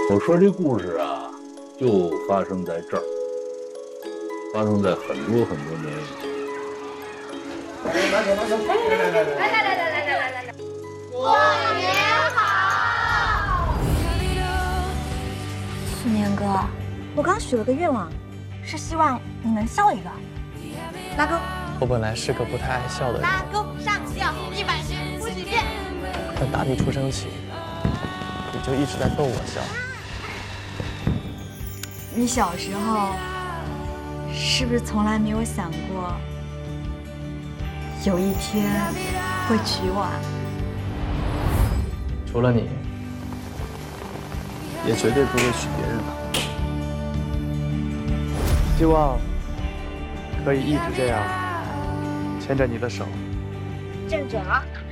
我说这故事啊，就发生在这儿，发生在很多很多年以前。 来，过年好！ 去年哥，我刚许了个愿望，是希望你能笑一个。拉钩。 我本来是个不太爱笑的人， 拉钩上吊100遍，50遍。 但打你出生起，你就一直在逗我笑。 你小时候是不是从来没有想过，有一天会娶我啊？ 除了你，也绝对不会娶别人了。希望可以一直这样牵着你的手。 站准了。